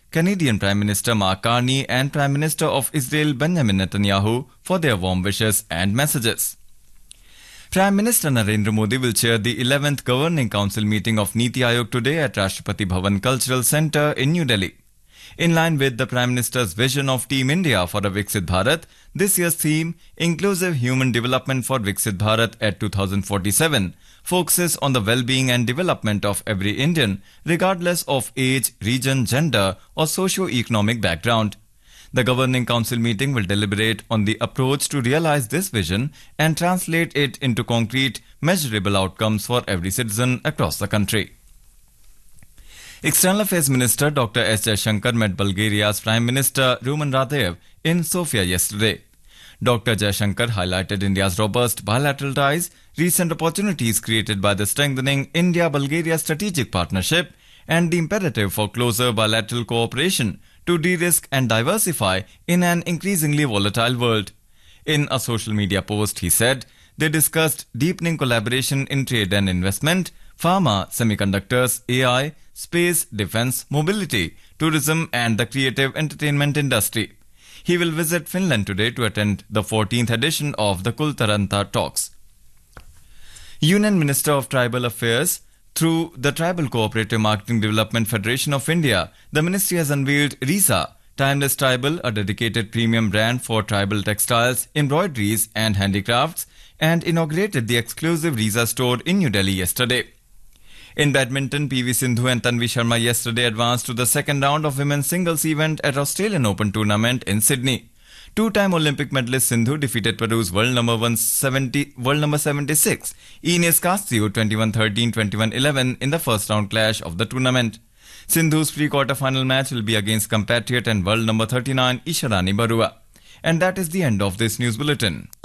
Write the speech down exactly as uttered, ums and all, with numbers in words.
Canadian Prime Minister Mark Carney and Prime Minister of Israel Benjamin Netanyahu for their warm wishes and messages. Prime Minister Narendra Modi will chair the eleventh Governing Council meeting of Niti Aayog today at Rashtrapati Bhavan Cultural Centre in New Delhi. In line with the Prime Minister's vision of Team India for a Viksit Bharat, this year's theme, Inclusive Human Development for Viksit Bharat at two thousand forty-seven, focuses on the well-being and development of every Indian, regardless of age, region, gender, or socio-economic background. The Governing Council meeting will deliberate on the approach to realize this vision and translate it into concrete, measurable outcomes for every citizen across the country. External Affairs Minister Doctor S. Jaishankar met Bulgaria's Prime Minister Rumen Radev in Sofia yesterday. Doctor Jaishankar highlighted India's robust bilateral ties, recent opportunities created by the strengthening India-Bulgaria strategic partnership, and the imperative for closer bilateral cooperation to de-risk and diversify in an increasingly volatile world. In a social media post, he said, they discussed deepening collaboration in trade and investment, pharma, semiconductors, A I, space, defense, mobility, tourism and the creative entertainment industry. He will visit Finland today to attend the fourteenth edition of the Kultaranta Talks. Union Minister of Tribal Affairs, through the Tribal Cooperative Marketing Development Federation of India, the ministry has unveiled Risa, Timeless Tribal, a dedicated premium brand for tribal textiles, embroideries and handicrafts, and inaugurated the exclusive Risa store in New Delhi yesterday. In badminton, P V Sindhu and Tanvi Sharma yesterday advanced to the second round of women's singles event at Australian Open tournament in Sydney. Two-time Olympic medalist Sindhu defeated Peru's world number one seventy, world number seventy-six, Ines Castillo twenty-one thirteen, twenty-one eleven in the first round clash of the tournament. Sindhu's pre-quarter-final match will be against compatriot and world number thirty-nine Isharani Barua. And that is the end of this news bulletin.